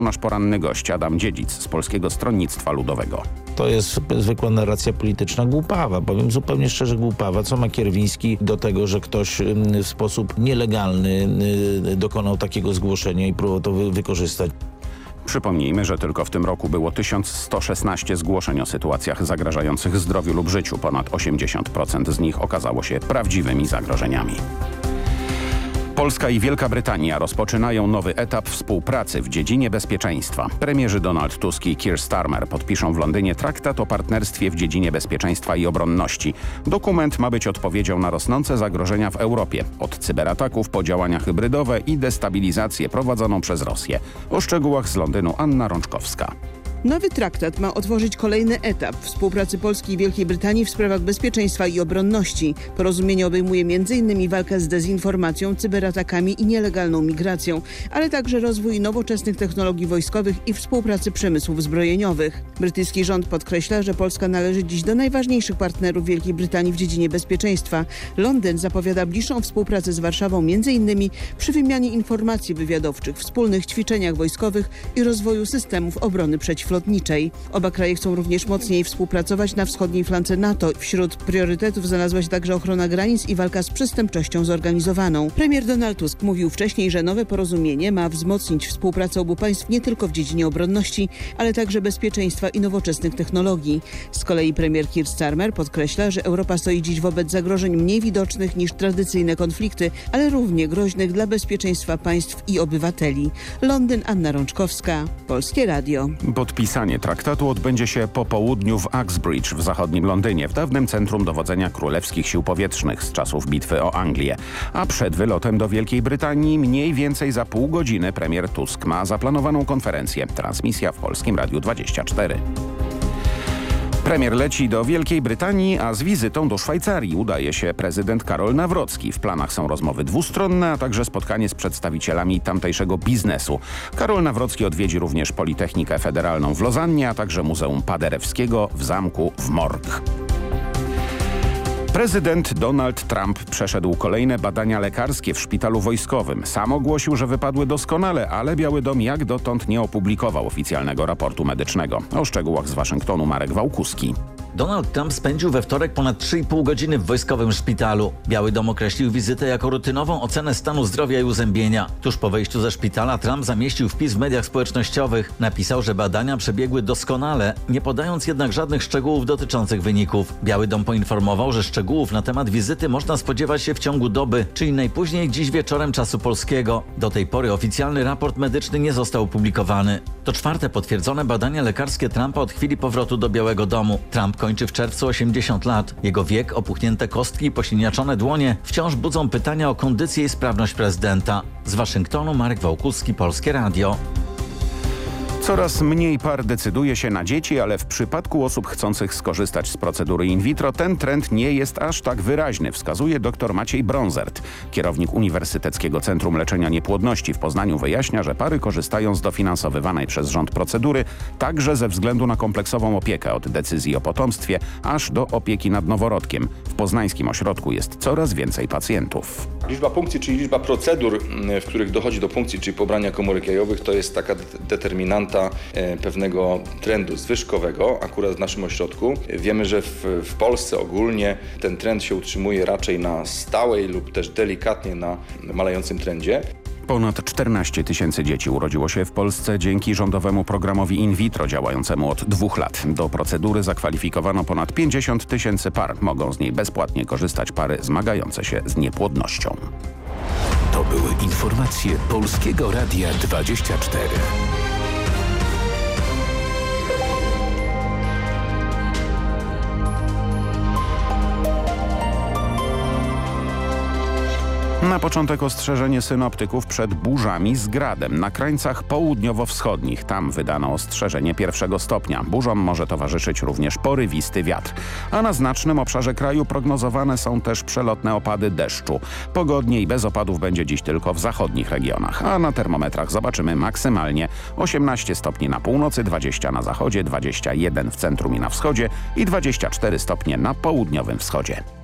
Nasz poranny gość Adam Dziedzic z Polskiego Stronnictwa Ludowego. To jest zwykła narracja polityczna głupawa, powiem zupełnie szczerze głupawa. Co ma Kierwiński do tego, że ktoś w sposób nielegalny dokonał takiego zgłoszenia i próbował to wykorzystać? Przypomnijmy, że tylko w tym roku było 1116 zgłoszeń o sytuacjach zagrażających zdrowiu lub życiu. Ponad 80% z nich okazało się prawdziwymi zagrożeniami. Polska i Wielka Brytania rozpoczynają nowy etap współpracy w dziedzinie bezpieczeństwa. Premierzy Donald Tusk i Keir Starmer podpiszą w Londynie traktat o partnerstwie w dziedzinie bezpieczeństwa i obronności. Dokument ma być odpowiedzią na rosnące zagrożenia w Europie. Od cyberataków po działania hybrydowe i destabilizację prowadzoną przez Rosję. O szczegółach z Londynu Anna Rączkowska. Nowy traktat ma otworzyć kolejny etap współpracy Polski i Wielkiej Brytanii w sprawach bezpieczeństwa i obronności. Porozumienie obejmuje m.in. walkę z dezinformacją, cyberatakami i nielegalną migracją, ale także rozwój nowoczesnych technologii wojskowych i współpracy przemysłów zbrojeniowych. Brytyjski rząd podkreśla, że Polska należy dziś do najważniejszych partnerów Wielkiej Brytanii w dziedzinie bezpieczeństwa. Londyn zapowiada bliższą współpracę z Warszawą m.in. przy wymianie informacji wywiadowczych, wspólnych ćwiczeniach wojskowych i rozwoju systemów obrony przeciwlotniczej. Oba kraje chcą również mocniej współpracować na wschodniej flance NATO. Wśród priorytetów znalazła się także ochrona granic i walka z przestępczością zorganizowaną. Premier Donald Tusk mówił wcześniej, że nowe porozumienie ma wzmocnić współpracę obu państw nie tylko w dziedzinie obronności, ale także bezpieczeństwa i nowoczesnych technologii. Z kolei premier Keir Starmer podkreśla, że Europa stoi dziś wobec zagrożeń mniej widocznych niż tradycyjne konflikty, ale równie groźnych dla bezpieczeństwa państw i obywateli. Londyn, Anna Rączkowska, Polskie Radio. Podpisanie traktatu odbędzie się po południu w Uxbridge w zachodnim Londynie, w dawnym centrum dowodzenia Królewskich Sił Powietrznych z czasów bitwy o Anglię. A przed wylotem do Wielkiej Brytanii mniej więcej za pół godziny premier Tusk ma zaplanowaną konferencję. Transmisja w Polskim Radiu 24. Premier leci do Wielkiej Brytanii, a z wizytą do Szwajcarii udaje się prezydent Karol Nawrocki. W planach są rozmowy dwustronne, a także spotkanie z przedstawicielami tamtejszego biznesu. Karol Nawrocki odwiedzi również Politechnikę Federalną w Lozannie, a także Muzeum Paderewskiego w zamku w Morg. Prezydent Donald Trump przeszedł kolejne badania lekarskie w szpitalu wojskowym. Sam ogłosił, że wypadły doskonale, ale Biały Dom jak dotąd nie opublikował oficjalnego raportu medycznego. O szczegółach z Waszyngtonu Marek Wałkuski. Donald Trump spędził we wtorek ponad 3,5 godziny w wojskowym szpitalu. Biały Dom określił wizytę jako rutynową ocenę stanu zdrowia i uzębienia. Tuż po wyjściu ze szpitala Trump zamieścił wpis w mediach społecznościowych. Napisał, że badania przebiegły doskonale, nie podając jednak żadnych szczegółów dotyczących wyników. Biały Dom poinformował, że szczegółów na temat wizyty można spodziewać się w ciągu doby, czyli najpóźniej dziś wieczorem czasu polskiego. Do tej pory oficjalny raport medyczny nie został opublikowany. To czwarte potwierdzone badania lekarskie Trumpa od chwili powrotu do Białego Domu. Trump kończy w czerwcu 80 lat. Jego wiek, opuchnięte kostki i posiniaczone dłonie wciąż budzą pytania o kondycję i sprawność prezydenta. Z Waszyngtonu Marek Wałkuski, Polskie Radio. Coraz mniej par decyduje się na dzieci, ale w przypadku osób chcących skorzystać z procedury in vitro ten trend nie jest aż tak wyraźny, wskazuje dr Maciej Brązert. Kierownik Uniwersyteckiego Centrum Leczenia Niepłodności w Poznaniu wyjaśnia, że pary korzystają z dofinansowywanej przez rząd procedury także ze względu na kompleksową opiekę od decyzji o potomstwie aż do opieki nad noworodkiem. W poznańskim ośrodku jest coraz więcej pacjentów. Liczba punkcji, czyli liczba procedur, w których dochodzi do punkcji, czyli pobrania komórek jajowych, to jest taka determinanta pewnego trendu zwyżkowego, akurat w naszym ośrodku. Wiemy, że w Polsce ogólnie ten trend się utrzymuje raczej na stałej lub też delikatnie na malejącym trendzie. Ponad 14 000 dzieci urodziło się w Polsce dzięki rządowemu programowi in vitro działającemu od 2 lat. Do procedury zakwalifikowano ponad 50 000 par. Mogą z niej bezpłatnie korzystać pary zmagające się z niepłodnością. To były informacje Polskiego Radia 24. Na początek ostrzeżenie synoptyków przed burzami z gradem na krańcach południowo-wschodnich. Tam wydano ostrzeżenie 1. stopnia. Burzom może towarzyszyć również porywisty wiatr. A na znacznym obszarze kraju prognozowane są też przelotne opady deszczu. Pogodnie i bez opadów będzie dziś tylko w zachodnich regionach. A na termometrach zobaczymy maksymalnie 18 stopni na północy, 20 na zachodzie, 21 w centrum i na wschodzie i 24 stopnie na południowym wschodzie.